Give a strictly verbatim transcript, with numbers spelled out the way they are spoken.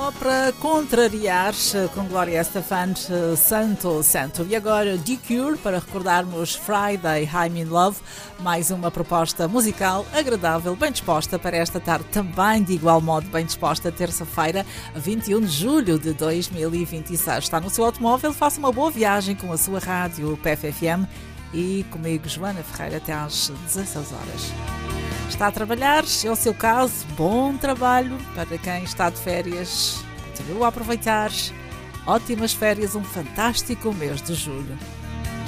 Só para contrariar, com Gloria Estefan, Santo Santo. E agora The Cure, para recordarmos Friday I'm in Love, mais uma proposta musical agradável, bem disposta para esta tarde, também de igual modo bem disposta, terça-feira, vinte e um de julho de dois mil e vinte e seis. Está no seu automóvel, faça uma boa viagem com a sua rádio P F F M e comigo, Joana Ferreira, até às dezasseis horas. Está a trabalhar, é o seu caso, bom trabalho. Para quem está de férias, continua a aproveitar. Ótimas férias, um fantástico mês de julho.